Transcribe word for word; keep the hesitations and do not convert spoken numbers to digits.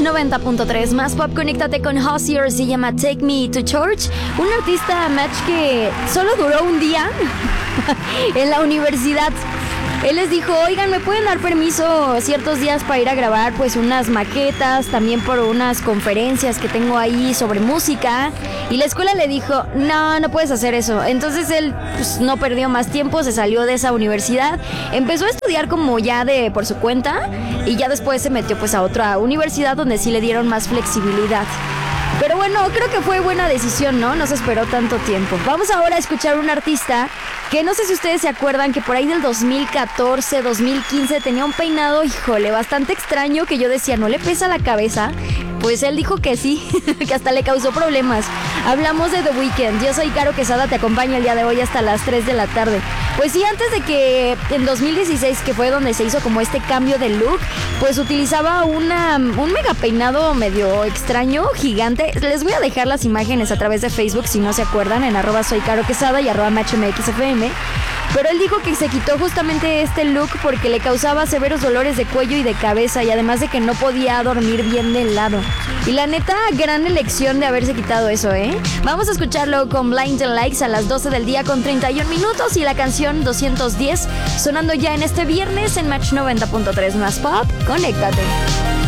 noventa punto tres, más pop, conéctate con Hozier, se llama Take Me to Church. Un artista, Match, que solo duró un día en la universidad. Él les dijo, oigan, ¿me pueden dar permiso ciertos días para ir a grabar pues unas maquetas, también por unas conferencias que tengo ahí sobre música? Y la escuela le dijo, no, no puedes hacer eso. Entonces él pues, no perdió más tiempo, se salió de esa universidad, empezó a estudiar como ya de por su cuenta y ya después se metió pues a otra universidad donde sí le dieron más flexibilidad. Pero bueno, creo que fue buena decisión, ¿no? No se esperó tanto tiempo. Vamos ahora a escuchar un artista que no sé si ustedes se acuerdan que por ahí del dos mil catorce, dos mil quince tenía un peinado, híjole, bastante extraño, que yo decía, ¿no le pesa la cabeza? Pues él dijo que sí, que hasta le causó problemas. Hablamos de The Weeknd. Yo soy Caro Quesada, te acompaño el día de hoy hasta las tres de la tarde. Pues sí, antes de que en dos mil dieciséis, que fue donde se hizo como este cambio de look, pues utilizaba una, un mega peinado medio extraño, gigante. Les voy a dejar las imágenes a través de Facebook si no se acuerdan, en arroba soy Caro Quesada y arroba MatchMXFM. Pero él dijo que se quitó justamente este look porque le causaba severos dolores de cuello y de cabeza, y además de que no podía dormir bien del lado. Y la neta, gran elección de haberse quitado eso, ¿eh? Vamos a escucharlo con Blinding Lights a las doce del día con treinta y un minutos y la canción doscientos diez sonando ya en este viernes en Match noventa punto tres más pop. Conéctate.